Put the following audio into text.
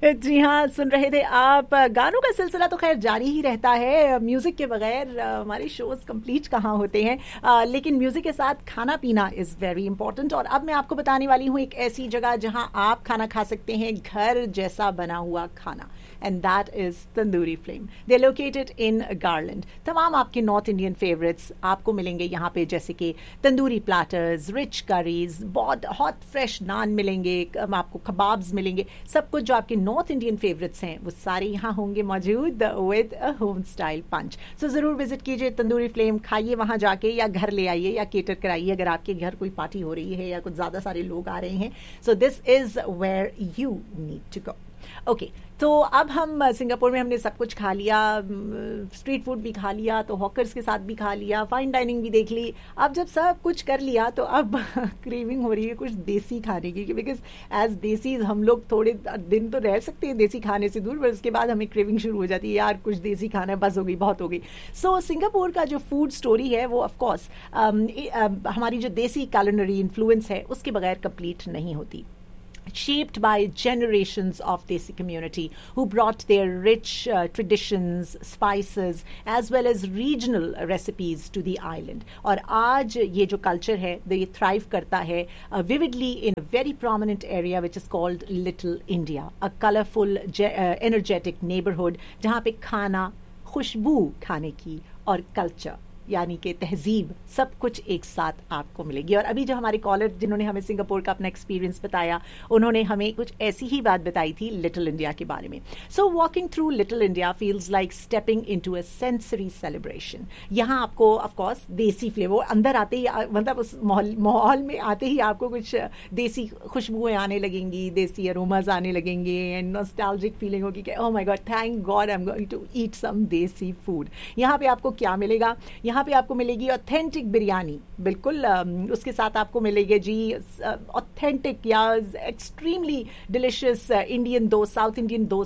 जी हाँ, सुन रहे थे आप। गानों का सिलसिला तो खैर जारी ही रहता है। म्यूजिक के बगैर हमारे शोज कंप्लीट कहाँ होते हैं। लेकिन म्यूजिक के साथ खाना पीना इज वेरी इंपॉर्टेंट। और अब मैं आपको बताने वाली हूँ एक ऐसी जगह जहाँ आप खाना खा सकते हैं, घर जैसा बना हुआ खाना, and that is tandoori flame. They located in garland. तमाम आपके नॉर्थ इंडियन फेवरेट्स आपको मिलेंगे यहाँ पे, जैसे कि तंदूरी प्लाटर्स, रिच करीज, बहुत हॉट फ्रेश नान मिलेंगे, आपको कबाब्स मिलेंगे। सब कुछ जो आपके नॉर्थ इंडियन फेवरेट्स हैं वो सारे यहाँ होंगे मौजूद, विद अ होम स्टाइल पंच। सो ज़रूर विजिट कीजिए तंदूरी फ्लेम, खाइए वहाँ जाके, या घर ले आइए या केटर कराइए अगर आपके घर कोई पार्टी हो रही है या कुछ ज़्यादा सारे लोग आ रहे हैं। So this is where you need to go. Okay, तो अब हम सिंगापुर में हमने सब कुछ खा लिया, स्ट्रीट फूड भी खा लिया, तो हॉकर्स के साथ भी खा लिया, फाइन डाइनिंग भी देख ली। अब जब सब कुछ कर लिया तो अब क्रेविंग हो रही है कुछ देसी खाने की, बिकॉज एज देसी हम लोग थोड़े दिन तो रह सकते हैं देसी खाने से दूर, पर उसके बाद हमें क्रेविंग शुरू हो जाती है, यार कुछ देसी खाना है, बस हो गई, बहुत हो गई। सो सिंगापुर का जो फूड स्टोरी है वो ऑफकोर्स हमारी जो देसी कैलिनरी इन्फ्लुएंस है उसके बगैर कंप्लीट नहीं होती। Shaped by generations of Desi community who brought their rich traditions, spices, as well as regional recipes to the island. और आज ये जो culture है, ये thrive करता है vividly in a very prominent area which is called Little India, a colorful, energetic neighborhood जहाँ पे खाना, खुशबू खाने की और culture यानी कि तहजीब, सब कुछ एक साथ आपको मिलेगी। और अभी जो हमारे कॉलर जिन्होंने हमें सिंगापुर का अपना एक्सपीरियंस बताया, उन्होंने हमें कुछ ऐसी ही बात बताई थी लिटिल इंडिया के बारे में। सो walking through little India feels like stepping into a sensory celebration. यहाँ आपको ऑफ कोर्स देसी फ्लेवर अंदर आते ही, मतलब उस माहौल में आते ही आपको कुछ देसी खुशबुएं आने लगेंगी, देसी अरोमाज आने लगेंगे, एंड नॉस्टैल्जिक फीलिंग होगी कि oh my God, thank God I am going to eat सम देसी फूड। यहाँ पे आपको क्या मिलेगा? यहाँ पे आपको मिलेगी ऑथेंटिक बिरयानी, बिल्कुल उसके साथ आपको मिलेगी जी ऑथेंटिक या एक्सट्रीमली डिलिशियस इंडियन दो, साउथ इंडियन दो